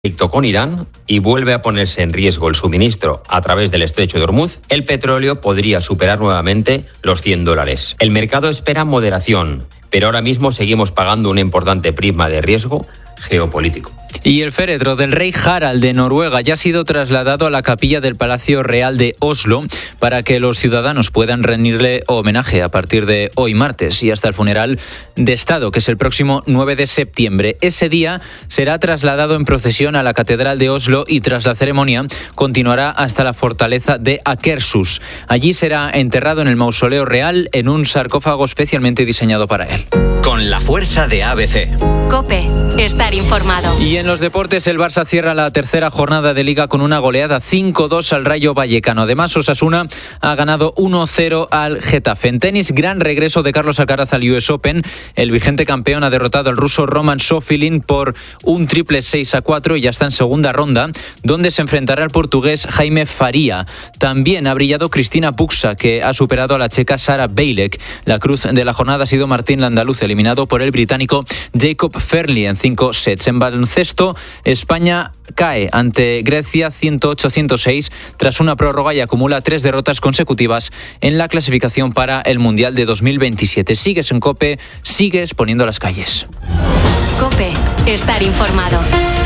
conflicto con Irán y vuelve a ponerse en riesgo el suministro a través del estrecho de Hormuz, el petróleo podría superar nuevamente los $100. El mercado espera moderación, pero ahora mismo seguimos pagando una importante prisma de riesgo geopolítico. Y el féretro del rey Harald de Noruega ya ha sido trasladado a la capilla del Palacio Real de Oslo para que los ciudadanos puedan rendirle homenaje a partir de hoy martes y hasta el funeral de Estado, que es el próximo 9 de septiembre. Ese día será trasladado en procesión a la Catedral de Oslo y tras la ceremonia continuará hasta la fortaleza de Akershus. Allí será enterrado en el mausoleo real en un sarcófago especialmente diseñado para él. Con la fuerza de ABC. COPE. Estar informado. Y en los deportes, el Barça cierra la tercera jornada de Liga con una goleada 5-2 al Rayo Vallecano. Además, Osasuna ha ganado 1-0 al Getafe. En tenis, gran regreso de Carlos Alcaraz al US Open. El vigente campeón ha derrotado al ruso Roman Sofilin por un triple 6-4 y ya está en segunda ronda, donde se enfrentará al portugués Jaime Faria. También ha brillado Cristina Puxa, que ha superado a la checa Sara Bejlek. La cruz de la jornada ha sido Martín Landaluz, eliminado por el británico Jacob Fairley en 5 sets. En baloncesto, España cae ante Grecia 108-106 tras una prórroga y acumula 3 derrotas consecutivas en la clasificación para el Mundial de 2027. Sigues en COPE, sigues poniendo las calles. COPE. Estar informado.